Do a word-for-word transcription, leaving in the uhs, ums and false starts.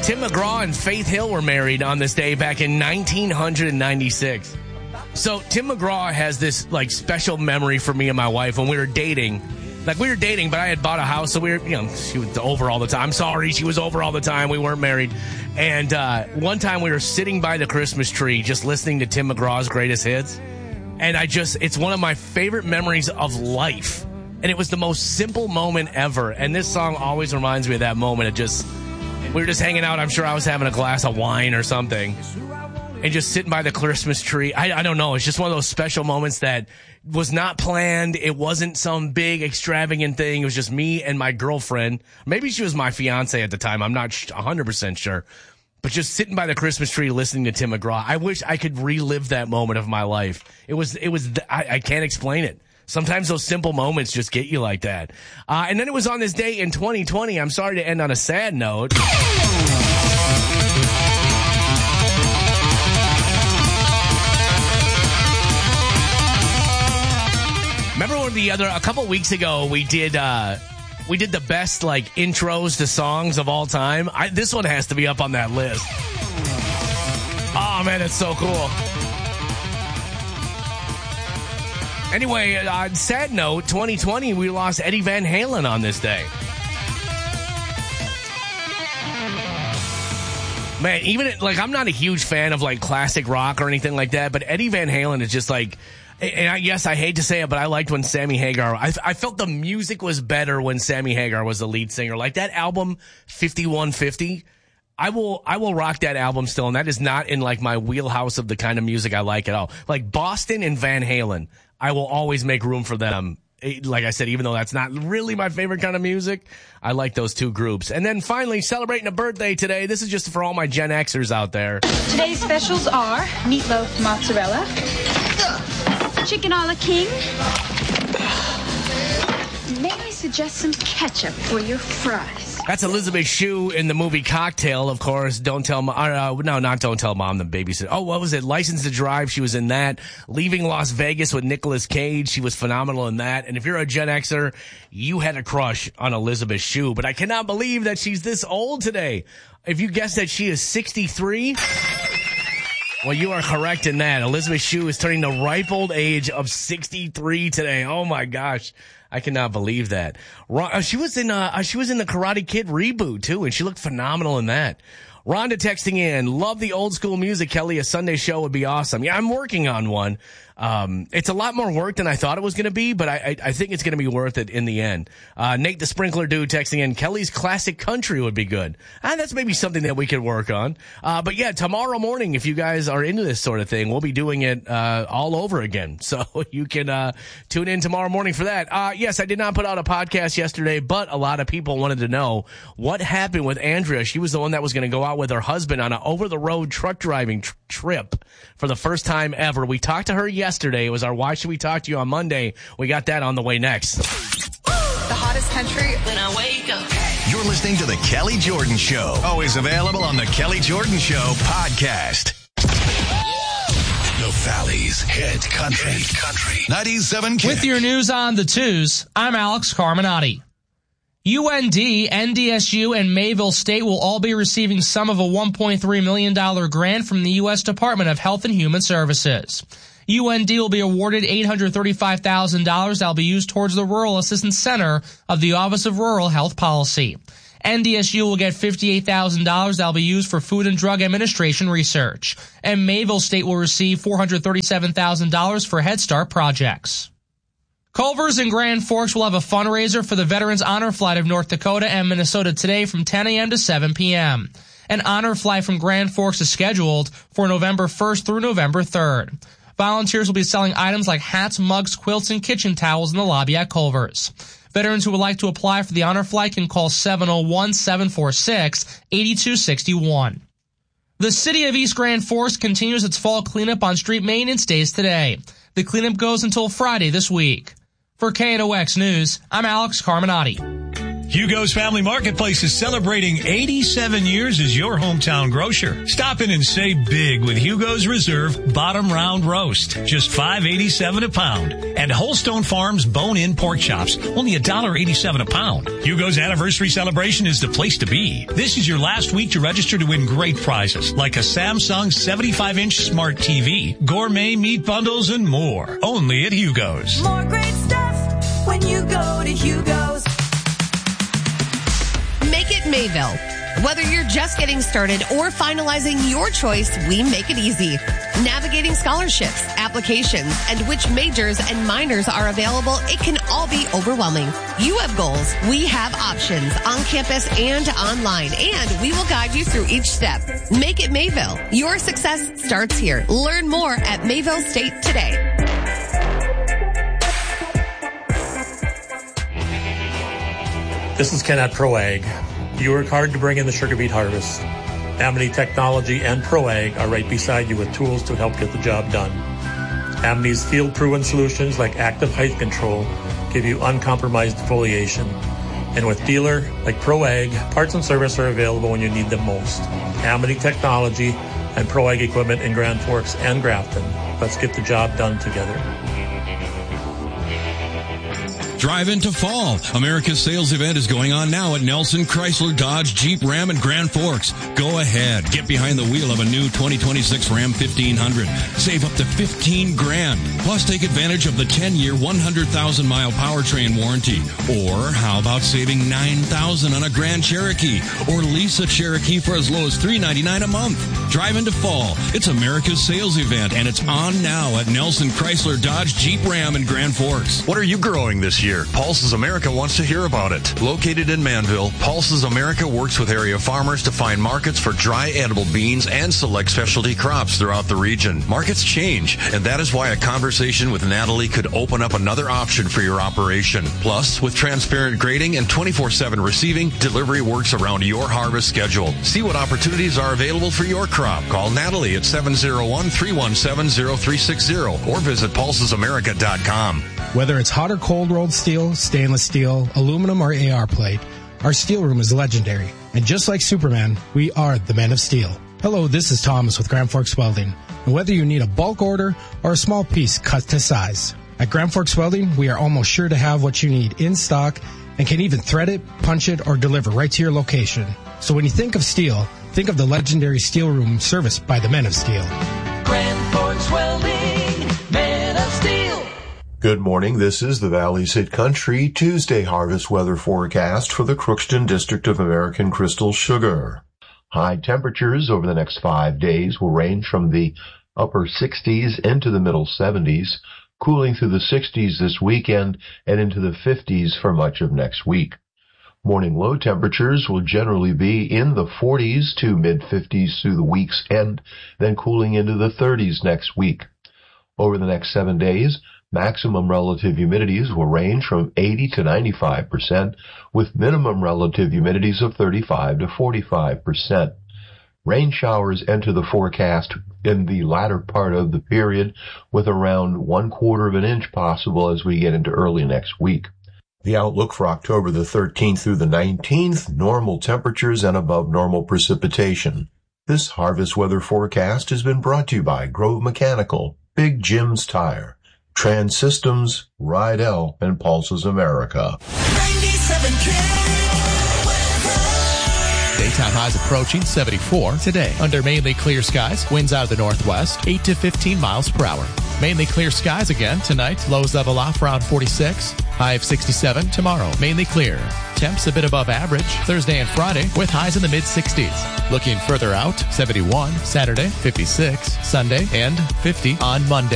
Tim McGraw and Faith Hill were married on this day back in nineteen ninety-six. So Tim McGraw has this like special memory for me and my wife when we were dating. Like, we were dating, but I had bought a house, so we were, you know, she was over all the time. I'm sorry, she was over all the time. We weren't married. And uh, one time we were sitting by the Christmas tree just listening to Tim McGraw's greatest hits. And I just, it's one of my favorite memories of life. And it was the most simple moment ever. And this song always reminds me of that moment. It just, we were just hanging out. I'm sure I was having a glass of wine or something. And just sitting by the Christmas tree. I, I don't know. It's just one of those special moments that was not planned. It wasn't some big extravagant thing. It was just me and my girlfriend. Maybe she was my fiance at the time. I'm not one hundred percent sure. But just sitting by the Christmas tree listening to Tim McGraw. I wish I could relive that moment of my life. It was, it was, I, I can't explain it. Sometimes those simple moments just get you like that. Uh, and then it was on this day in twenty twenty. I'm sorry to end on a sad note. Remember when the other, a couple weeks ago, we did, uh, we did the best, like, intros to songs of all time? I, this one has to be up on that list. Oh, man, it's so cool. Anyway, uh, sad note, twenty twenty, we lost Eddie Van Halen on this day. Man, even, like, I'm not a huge fan of, like, classic rock or anything like that, but Eddie Van Halen is just, like... And I, yes, I hate to say it, but I liked when Sammy Hagar, I, I felt the music was better when Sammy Hagar was the lead singer. Like that album, fifty-one fifty, I will, I will rock that album still. And that is not in like my wheelhouse of the kind of music I like at all. Like Boston and Van Halen, I will always make room for them. Like I said, even though that's not really my favorite kind of music, I like those two groups. And then finally, celebrating a birthday today. This is just for all my Gen Xers out there. Today's specials are meatloaf mozzarella, chicken a la king. May I suggest some ketchup for your fries? That's Elizabeth Shue in the movie Cocktail, of course. Don't Tell Mom. Uh, no, not Don't Tell Mom, the babysitter. Oh, what was it? License to Drive. She was in that. Leaving Las Vegas with Nicolas Cage. She was phenomenal in that. And if you're a Gen Xer, you had a crush on Elizabeth Shue. But I cannot believe that she's this old today. If you guess that she is sixty-three... well, you are correct in that. Elizabeth Shue is turning the ripe old age of sixty-three today. Oh my gosh. I cannot believe that. She was in, uh, she was in the Karate Kid reboot too, and she looked phenomenal in that. Rhonda texting in, love the old school music, Kelly. A Sunday show would be awesome. Yeah, I'm working on one. Um, it's a lot more work than I thought it was going to be, but I, I, I think it's going to be worth it in the end. Uh, Nate the Sprinkler Dude texting in, Kelly's classic country would be good. Ah, that's maybe something that we could work on. Uh, but yeah, tomorrow morning, if you guys are into this sort of thing, we'll be doing it, uh, all over again. So you can, uh, tune in tomorrow morning for that. Uh, yes, I did not put out a podcast yesterday, but a lot of people wanted to know what happened with Andrea. She was the one that was going to go out with her husband on an over the road truck driving tr- trip for the first time ever. We talked to her yesterday. Yesterday. It was our Why Should We Talk to You on Monday. We got that on the way next. The hottest country when I wake up. You're listening to The Kelly Jordan Show. Always available on The Kelly Jordan Show podcast. The Valley's hit country. Hit country. ninety-seven Kick. With your news on the twos, I'm Alex Carminati. U N D, N D S U, and Mayville State will all be receiving some of a one point three million dollars grant from the U S Department of Health and Human Services. U N D will be awarded eight hundred thirty-five thousand dollars that will be used towards the Rural Assistance Center of the Office of Rural Health Policy. N D S U will get fifty-eight thousand dollars that will be used for Food and Drug Administration research. And Mayville State will receive four hundred thirty-seven thousand dollars for Head Start projects. Culver's and Grand Forks will have a fundraiser for the Veterans Honor Flight of North Dakota and Minnesota today from ten a.m. to seven p.m. An honor flight from Grand Forks is scheduled for November first through November third. Volunteers will be selling items like hats, mugs, quilts, and kitchen towels in the lobby at Culver's. Veterans who would like to apply for the honor flight can call seven oh one, seven four six, eight two six one. The city of East Grand Forks continues its fall cleanup on street maintenance days today. The cleanup goes until Friday this week. For K N O X News, I'm Alex Carminati. Hugo's Family Marketplace is celebrating eighty-seven years as your hometown grocer. Stop in and save big with Hugo's Reserve Bottom Round Roast, just five eighty-seven a pound. And Holstone Farms Bone-In Pork Chops, only one dollar eighty-seven a pound. Hugo's anniversary celebration is the place to be. This is your last week to register to win great prizes, like a Samsung seventy-five inch smart T V, gourmet meat bundles, and more. Only at Hugo's. More great stuff when you go to Hugo's. Make it Mayville. Whether you're just getting started or finalizing your choice, we make it easy. Navigating scholarships, applications, and which majors and minors are available, it can all be overwhelming. You have goals. We have options on campus and online, and we will guide you through each step. Make it Mayville. Your success starts here. Learn more at Mayville State today. This is Ken at ProAg. You work hard to bring in the sugar beet harvest. Amity Technology and ProAg are right beside you with tools to help get the job done. Amity's field-proven solutions like active height control give you uncompromised foliation. And with dealer like ProAg, parts and service are available when you need them most. Amity Technology and ProAg equipment in Grand Forks and Grafton. Let's get the job done together. Drive into fall. America's sales event is going on now at Nelson Chrysler Dodge Jeep Ram in Grand Forks. Go ahead. Get behind the wheel of a new twenty twenty-six Ram fifteen hundred. Save up to fifteen grand. Plus take advantage of the ten year, one hundred thousand mile powertrain warranty. Or how about saving nine thousand on a Grand Cherokee? Or lease a Cherokee for as low as three ninety-nine a month. Drive into fall. It's America's sales event and it's on now at Nelson Chrysler Dodge Jeep Ram in Grand Forks. What are you growing this year? Pulses America wants to hear about it. Located in Manville, Pulses America works with area farmers to find markets for dry edible beans and select specialty crops throughout the region. Markets change, and that is why a conversation with Natalie could open up another option for your operation. Plus, with transparent grading and twenty-four seven receiving, delivery works around your harvest schedule. See what opportunities are available for your crop. Call Natalie at seven oh one, three one seven, oh three six oh or visit pulses america dot com. Whether it's hot or cold rolled steel, stainless steel, aluminum, or A R plate, our steel room is legendary. And just like Superman, we are the Men of Steel. Hello, this is Thomas with Grand Forks Welding. And whether you need a bulk order or a small piece cut to size, at Grand Forks Welding, we are almost sure to have what you need in stock and can even thread it, punch it, or deliver right to your location. So when you think of steel, think of the legendary steel room serviced by the Men of Steel. Grand Forks Welding, Men of Steel. Good morning. This is the Valley's Hit Country Tuesday harvest weather forecast for the Crookston District of American Crystal Sugar. High temperatures over the next five days will range from the upper sixties into the middle seventies, cooling through the sixties this weekend and into the fifties for much of next week. Morning low temperatures will generally be in the forties to mid-fifties through the week's end, then cooling into the thirties next week. Over the next seven days, maximum relative humidities will range from eighty to ninety-five percent, with minimum relative humidities of thirty-five to forty-five percent. Rain showers enter the forecast in the latter part of the period, with around one quarter of an inch possible as we get into early next week. The outlook for October the thirteenth through the nineteenth, normal temperatures and above normal precipitation. This harvest weather forecast has been brought to you by Grove Mechanical, Big Jim's Tire, Trans Systems, Rydell, and Pulses America. ninety-seven K. Daytime highs approaching seventy-four today. Under mainly clear skies, winds out of the northwest, eight to fifteen miles per hour. Mainly clear skies again tonight. Lows level off around forty-six. High of sixty-seven tomorrow. Mainly clear. Temps a bit above average Thursday and Friday with highs in the mid-sixties. Looking further out, seventy-one Saturday, fifty-six Sunday, and fifty on Monday.